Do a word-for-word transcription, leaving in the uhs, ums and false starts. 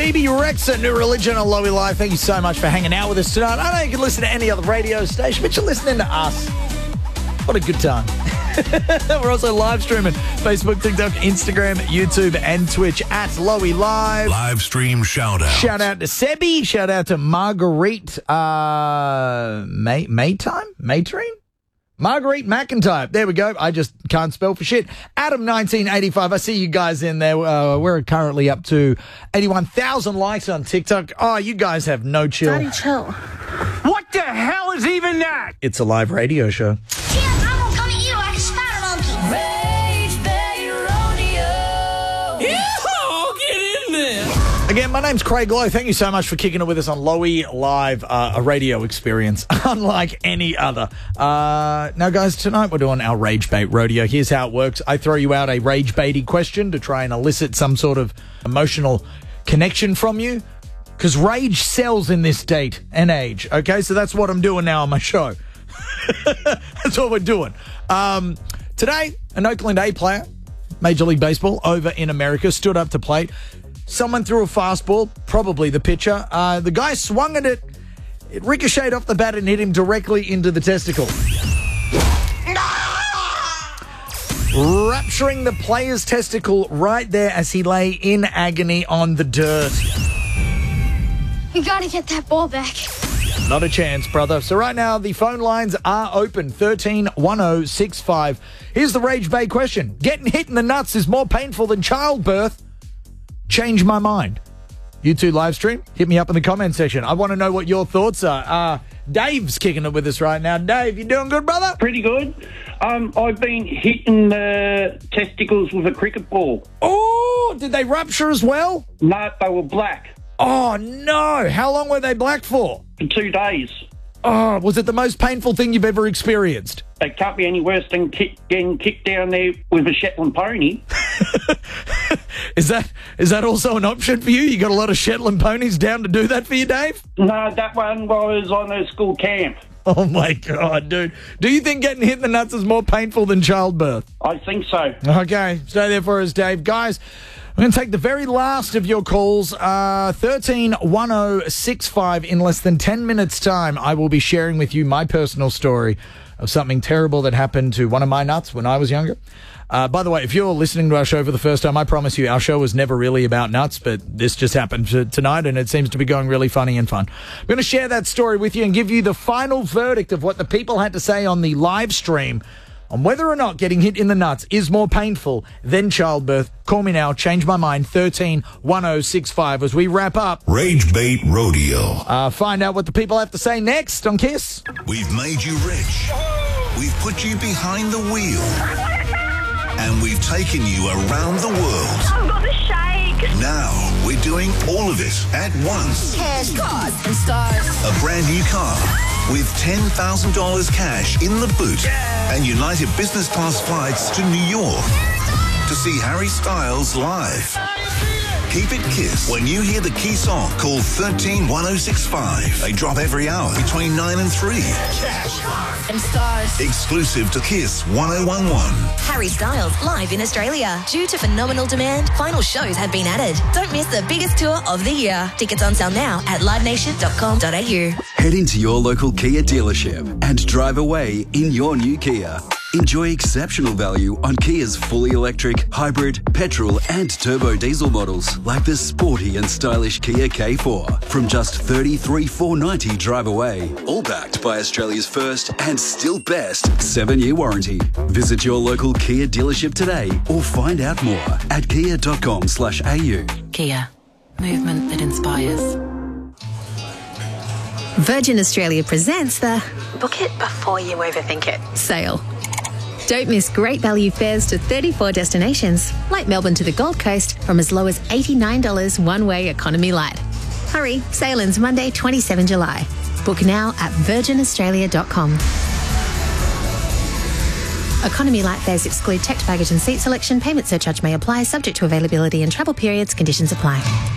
Phoebe Rexa, New Religion on Lowy Live. Thank you so much for hanging out with us tonight. I know you can listen to any other radio station, but you're listening to us. What a good time. We're also live streaming Facebook, TikTok, Instagram, YouTube, and Twitch at Lowy Live. Live stream shout out. Shout out to Sebi. Shout out to Marguerite uh, May Maytime? Maytrine? Marguerite McIntyre. There we go. I just can't spell for shit. Adam nineteen eighty-five. I see you guys in there. Uh, we're currently up to eighty-one thousand likes on TikTok. Oh, you guys have no chill. Daddy, chill. What the hell is even that? It's a live radio show. Yeah, I'm gonna come at you like a spider monkey. Rage Bay Rodeo. Yeehaw, get in there. Again, my name's Craig Lowe. Thank you so much for kicking it with us on Lowy Live, uh, a radio experience unlike any other. Uh, now, guys, tonight we're doing our Rage Bait Rodeo. Here's how it works. I throw you out a rage baity question to try and elicit some sort of emotional connection from you, because rage sells in this date and age, okay? So that's what I'm doing now on my show. That's what we're doing. Um, today, an Oakland A player, Major League Baseball, over in America, stood up to plate. Someone threw a fastball, probably the pitcher. Uh, the guy swung at it. It ricocheted off the bat and hit him directly into the testicle. Rupturing the player's testicle right there as he lay in agony on the dirt. You gotta get that ball back. Not a chance, brother. So right now, the phone lines are open. thirteen one oh six five. Here's the Rage Bay question. Getting hit in the nuts is more painful than childbirth. Change my mind. You two live stream, hit me up in the comment section. I want to know what your thoughts are. Uh, Dave's kicking it with us right now. Dave, you doing good, brother? Pretty good. Um, I've been hitting the testicles with a cricket ball. Oh, did they rupture as well? No, they were black Oh, no. How long were they black for? for two days. Oh, was it the most painful thing you've ever experienced? It can't be any worse than kick, getting kicked down there with a Shetland pony. Is that is that also an option for you? You got a lot of Shetland ponies down to do that for you, Dave? No, that one was on a school camp. Oh, my God, dude. Do you think getting hit in the nuts is more painful than childbirth? I think so. Okay, stay there for us, Dave. Guys, I'm going to take the very last of your calls. Uh, thirteen one oh six five. In less than ten minutes' time, I will be sharing with you my personal story of something terrible that happened to one of my nuts when I was younger. Uh, by the way, if you're listening to our show for the first time, I promise you our show was never really about nuts, but this just happened to, tonight, and it seems to be going really funny and fun. I'm going to share that story with you and give you the final verdict of what the people had to say on the live stream on whether or not getting hit in the nuts is more painful than childbirth. Call me now. Change my mind. thirteen one oh six five as we wrap up. Rage Bait Rodeo. Uh, find out what the people have to say next on Kiss. We've made you rich. We've put you behind the wheel. And we've taken you around the world. I've got the shake. Now we're doing all of it at once. Cash, cars, and stars. A brand new car with ten thousand dollars cash in the boot and United Business Class flights to New York to see Harry Styles live. Keep it Kiss. When you hear the key song, call thirteen one oh six five. They drop every hour between nine and three. And stars. Exclusive to Kiss one oh one one. Harry Styles live in Australia. Due to phenomenal demand, final shows have been added. Don't miss the biggest tour of the year. Tickets on sale now at live nation dot com dot a u. Head into your local Kia dealership and drive away in your new Kia. Enjoy exceptional value on Kia's fully electric, hybrid, petrol and turbo diesel models like the sporty and stylish Kia K four from just thirty-three thousand four hundred ninety dollars drive away. All backed by Australia's first and still best seven-year warranty. Visit your local Kia dealership today or find out more at kia dot com slash a u. Kia. Movement that inspires. Virgin Australia presents the Book It Before You Overthink It sale. Don't miss great value fares to thirty-four destinations, like Melbourne to the Gold Coast, from as low as eighty-nine dollars one-way economy light. Hurry, sale ends Monday, the twenty-seventh of July. Book now at virgin australia dot com. Economy light fares exclude checked baggage and seat selection. Payment surcharge may apply, subject to availability and travel periods. Conditions apply.